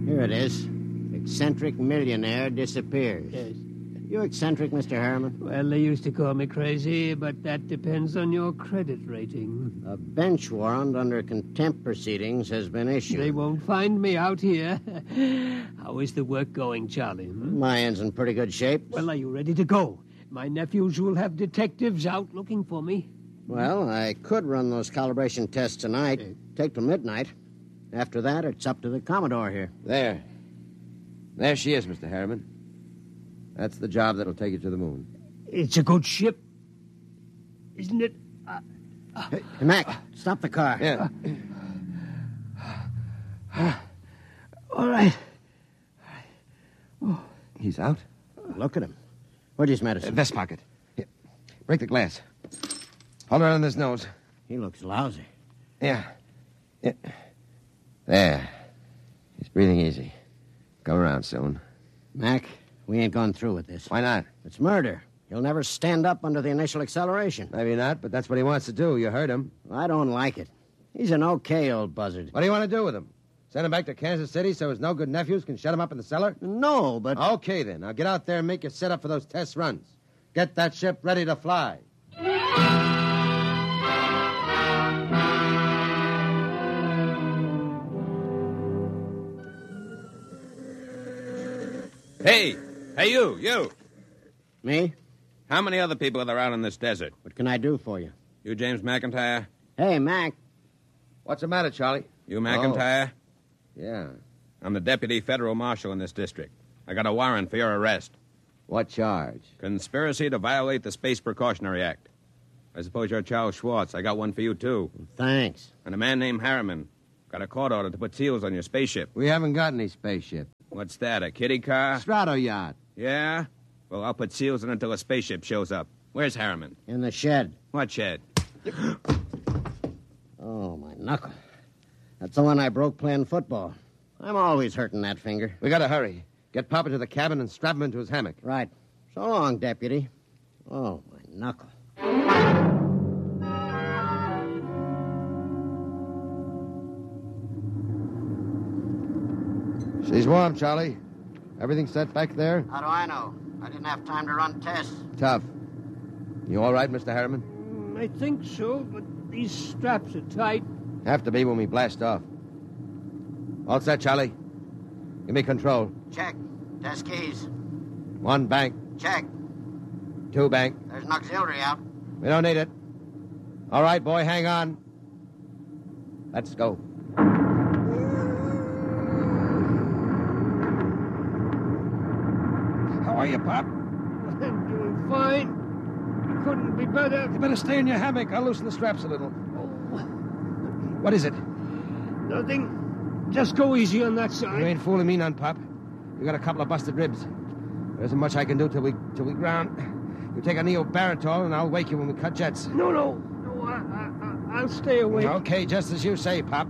Here it is. Eccentric millionaire disappears. Yes. You eccentric, Mr. Harriman? Well, they used to call me crazy, but that depends on your credit rating. A bench warrant under contempt proceedings has been issued. They won't find me out here. How is the work going, Charlie? My end's in pretty good shape. Well, are you ready to go? My nephews will have detectives out looking for me. Well, I could run those calibration tests tonight. Take till midnight. After that, it's up to the Commodore here. There she is, Mr. Harriman. That's the job that'll take you to the moon. It's a good ship, isn't it? Hey, Mac, stop the car. Yeah. All right. He's out? Look at him. Where's his medicine? Vest pocket. Here. Break the glass. Hold it on his nose. He looks lousy. Yeah. There. He's breathing easy. Come around soon. Mac, we ain't gone through with this. Why not? It's murder. He'll never stand up under the initial acceleration. Maybe not, but that's what he wants to do. You heard him. I don't like it. He's an okay old buzzard. What do you want to do with him? Send him back to Kansas City so his no-good nephews can shut him up in the cellar? No, but... Okay, then. Now get out there and make your setup for those test runs. Get that ship ready to fly. Hey, you. Me? How many other people are there out in this desert? What can I do for you? You James McIntyre? Hey, Mac. What's the matter, Charlie? You McIntyre? Yeah. I'm the deputy federal marshal in this district. I got a warrant for your arrest. What charge? Conspiracy to violate the Space Precautionary Act. I suppose you're Charles Schwartz. I got one for you, too. Thanks. And a man named Harriman. Got a court order to put seals on your spaceship. We haven't got any spaceship. What's that, a kiddie car? Strato yacht. Yeah? Well, I'll put seals on it until a spaceship shows up. Where's Harriman? In the shed. What shed? Oh, my knuckle. That's the one I broke playing football. I'm always hurting that finger. We gotta hurry. Get Papa to the cabin and strap him into his hammock. Right. So long, deputy. Oh, my knuckle. She's warm, Charlie. Everything set back there? How do I know? I didn't have time to run tests. Tough. You all right, Mr. Harriman? I think so, but these straps are tight. Have to be when we blast off. All set, Charlie. Give me control. Check. Test keys. 1 bank. Check. 2 bank. There's an auxiliary out. We don't need it. All right, boy, hang on. Let's go. How are you, Pop? I'm doing fine. Couldn't be better. You better stay in your hammock. I'll loosen the straps a little. What is it? Nothing. Just go easy on that side. You ain't fooling me none, Pop. You got a couple of busted ribs. There isn't much I can do till we ground. You take a neobaritol, and I'll wake you when we cut jets. No, I'll stay awake. Okay, just as you say, Pop.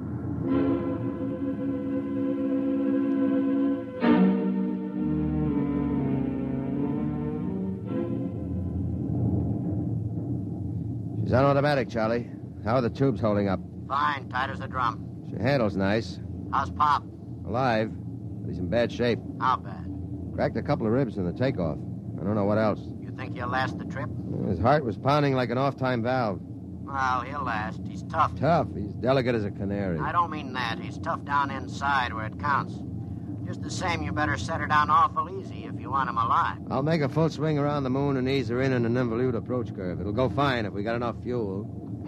She's on automatic, Charlie. How are the tubes holding up? Fine, tight as a drum. She handles nice. How's Pop? Alive. But he's in bad shape. How bad? Cracked a couple of ribs in the takeoff. I don't know what else. You think he'll last the trip? His heart was pounding like an off-time valve. Well, he'll last. He's tough. Tough. He's delicate as a canary. I don't mean that. He's tough down inside where it counts. Just the same, you better set her down awful easy if you want him alive. I'll make a full swing around the moon and ease her in an involute approach curve. It'll go fine if we got enough fuel.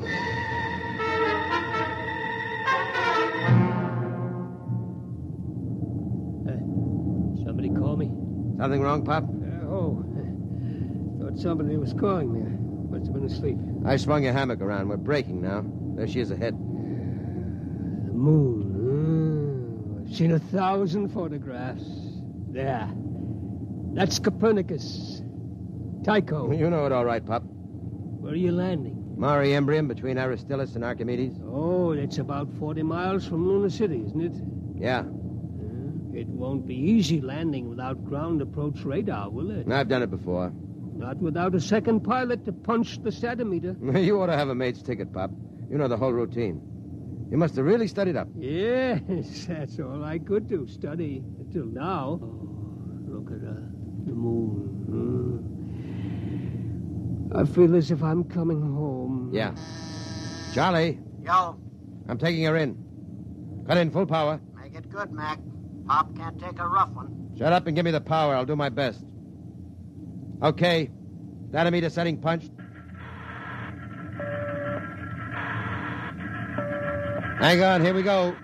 Somebody call me? Something wrong, Pop? Thought somebody was calling me. Must have been asleep. I swung your hammock around. We're breaking now. There she is ahead. The moon. I've seen 1,000 photographs. There. That's Copernicus. Tycho. You know it all right, Pop. Where are you landing? Mare Imbrium between Aristillus and Archimedes. Oh, that's about 40 miles from Luna City, isn't it? Yeah. It won't be easy landing without ground approach radar, will it? I've done it before. Not without a second pilot to punch the satometer. You ought to have a mate's ticket, Pop. You know the whole routine. You must have really studied up. Yes, that's all I could do, study until now. Oh, look at the moon. I feel as if I'm coming home. Yeah. Charlie, Yo, I'm taking her in. Cut in full power. make it good, Mac. Pop can't take a rough one. Shut up and give me the power. I'll do my best. Okay. Dynamite setting punch. Hang on, here we go.